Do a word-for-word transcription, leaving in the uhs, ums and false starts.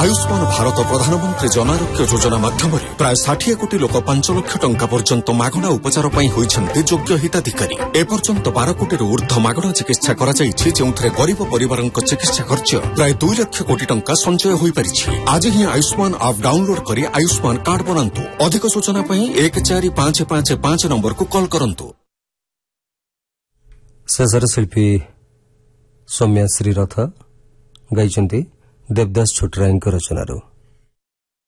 आयुष्मान भारत प्रधानमंत्री जन आरोग्य योजना माध्यम प्राय षाठी कोटी लोक पांच लाख टंका पर्यंत मागणा उपचार होइछन्ति योग्य हिताधिकारी। एपर्यंत बारह कोटी ऊर्ध्व मागणा चिकित्सा करा जायछि, जेउथरे गरीब परिवारक चिकित्सा खर्च प्राय दुई लाख कोटी टंका संचय होई परिछि। आज ही आयुष्मान ऐप डाउनलोड करी आयुष्मान कार्ड बनांतु। अधिक सूचना पई एक चार पांच पांच पांच नंबर को कॉल करंतु। शेषर शिल्पी सौम्या श्रीरथ गाइछन्ति देवदास छोटरायଙ୍କ रचनारू।